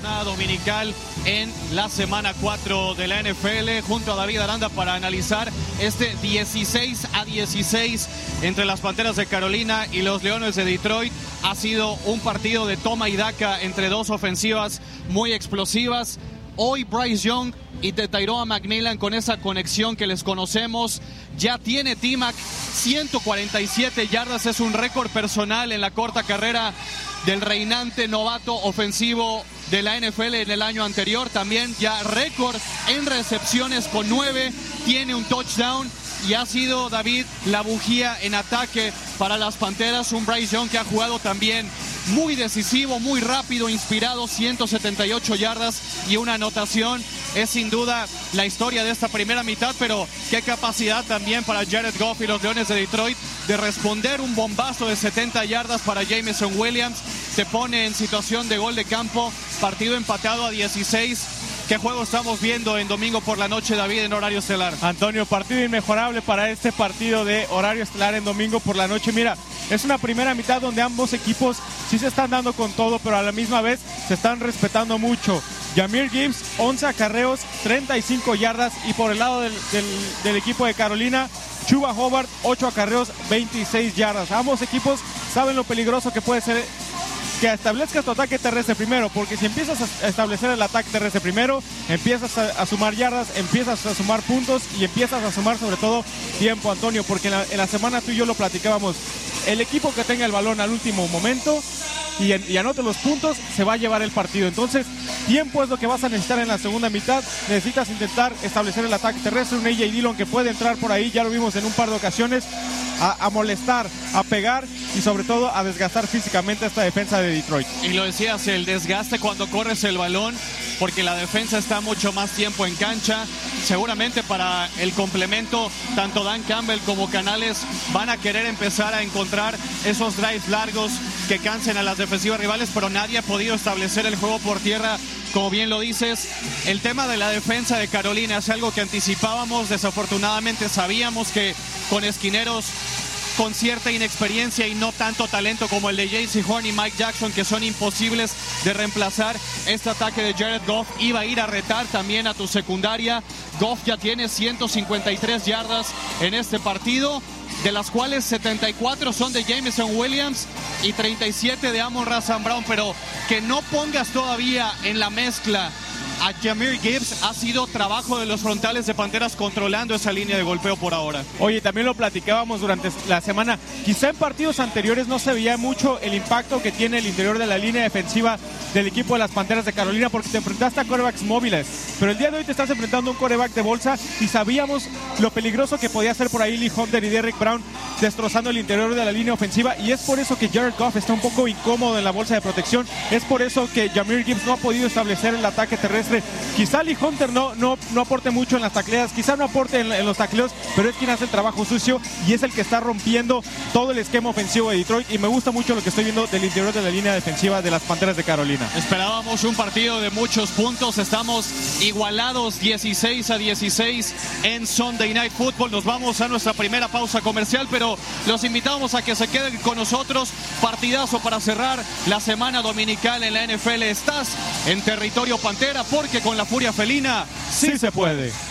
Jornada dominical en la semana 4 de la NFL, junto a David Aranda para analizar este 16-16 entre las Panteras de Carolina y los Leones de Detroit. Ha sido un partido de toma y daca entre dos ofensivas muy explosivas. Hoy Bryce Young y Tyrone McMillan, con esa conexión que les conocemos, ya tiene T-Mac 147 yardas, es un récord personal en la corta carrera del reinante novato ofensivo de la NFL en el año anterior. También ya récord en recepciones con 9, tiene un touchdown y ha sido, David, la bujía en ataque para las Panteras. Un Bryce Young que ha jugado también muy decisivo, muy rápido, inspirado, 178 yardas y una anotación. Es sin duda la historia de esta primera mitad, pero qué capacidad también para Jared Goff y los Leones de Detroit de responder un bombazo de 70 yardas para Jameson Williams. Se pone en situación de gol de campo, partido empatado a 16. ¿Qué juego estamos viendo en domingo por la noche, David, en horario estelar? Antonio, partido inmejorable para este partido de horario estelar en domingo por la noche. Mira, es una primera mitad donde ambos equipos sí se están dando con todo, pero a la misma vez se están respetando mucho. Jahmyr Gibbs, 11 acarreos, 35 yardas. Y por el lado del equipo de Carolina, Chuba Hubbard, 8 acarreos, 26 yardas. Ambos equipos saben lo peligroso que puede ser que establezcas tu ataque terrestre primero, porque si empiezas a establecer el ataque terrestre primero, empiezas a sumar yardas, empiezas a sumar puntos y empiezas a sumar sobre todo tiempo, Antonio, porque en la semana tú y yo lo platicábamos. El equipo que tenga el balón al último momento y anote los puntos, se va a llevar el partido. Entonces, tiempo es lo que vas a necesitar en la segunda mitad. Necesitas intentar establecer el ataque terrestre. Un A.J. Dillon que puede entrar por ahí, ya lo vimos en un par de ocasiones, a molestar, a pegar y sobre todo a desgastar físicamente a esta defensa de Detroit. Y lo decías, el desgaste cuando corres el balón, porque la defensa está mucho más tiempo en cancha. Seguramente para el complemento, tanto Dan Campbell como Canales van a querer empezar a encontrar esos drives largos que cansen a las defensivas rivales, pero nadie ha podido establecer el juego por tierra. Como bien lo dices, el tema de la defensa de Carolina es algo que anticipábamos. Desafortunadamente sabíamos que con esquineros con cierta inexperiencia y no tanto talento como el de Jaycee Horn y Mike Jackson, que son imposibles de reemplazar, este ataque de Jared Goff iba a ir a retar también a tu secundaria. Goff ya tiene 153 yardas en este partido, de las cuales 74 son de Jameson Williams y 37 de Amon-Ra St. Brown, pero que no pongas todavía en la mezcla a Jahmyr Gibbs ha sido trabajo de los frontales de Panteras controlando esa línea de golpeo por ahora. Oye, también lo platicábamos durante la semana. Quizá en partidos anteriores no se veía mucho el impacto que tiene el interior de la línea defensiva del equipo de las Panteras de Carolina, porque te enfrentaste a quarterbacks móviles. Pero el día de hoy te estás enfrentando a un quarterback de bolsa y sabíamos lo peligroso que podía ser por ahí Lee Hunter y Derrick Brown destrozando el interior de la línea ofensiva, y es por eso que Jared Goff está un poco incómodo en la bolsa de protección. Es por eso que Jahmyr Gibbs no ha podido establecer el ataque terrestre. Quizá Lee Hunter no aporte mucho en las tacleadas, quizá no aporte en los tacleos, pero es quien hace el trabajo sucio y es el que está rompiendo todo el esquema ofensivo de Detroit, y me gusta mucho lo que estoy viendo del interior de la línea defensiva de las Panteras de Carolina. Esperábamos un partido de muchos puntos, estamos igualados 16-16 en Sunday Night Football. Nos vamos a nuestra primera pausa comercial, pero los invitamos a que se queden con nosotros. Partidazo para cerrar la semana dominical en la NFL. Estás en territorio Pantera, porque con la furia felina sí se puede.